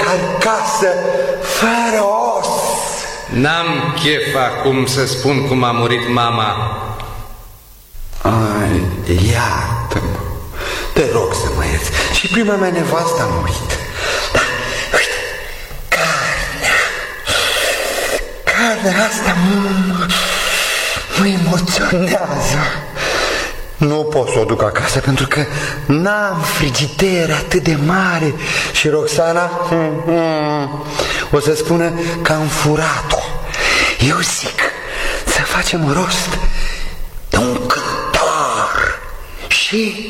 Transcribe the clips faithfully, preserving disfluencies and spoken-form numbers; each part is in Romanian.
carcasă fără os. N-am chef acum să spun cum a murit mama. Ai, iată-mă, te rog să mă ierți. Și prima mea nevastă a murit. Dar, uite, carnea, carnea asta mă, mă emoționează. Nu pot să o duc acasă pentru că n-am frigider atât de mare. Și Roxana mm, mm, o să spună că am furat-o. Eu zic să facem rost de un cântar și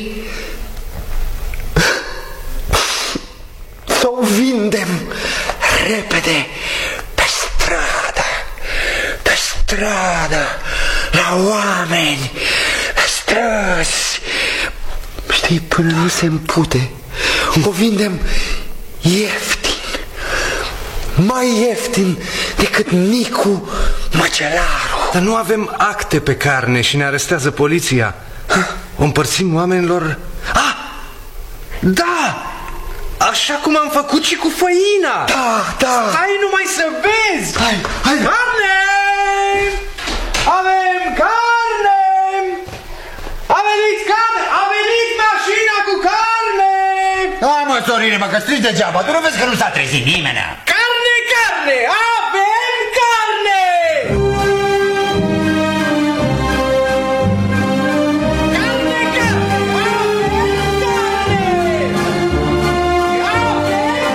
să o vindem repede pe stradă, pe stradă, la oameni, pe străzi. Știi, până nu se împute, o vindem ieftin, mai ieftin decât Nicu Măcelaru. Dar nu avem acte pe carne și ne arestează poliția. O împărțim oamenilor. Ah! Da! Așa cum am făcut și cu făina. Da, da. Hai numai să vezi. Hai, hai. Carne! Avem carne! A venit carne! A venit mașina cu carne! Hai mă, Sorine, mă, că strici degeaba. Tu nu vezi că nu s-a trezit nimeni?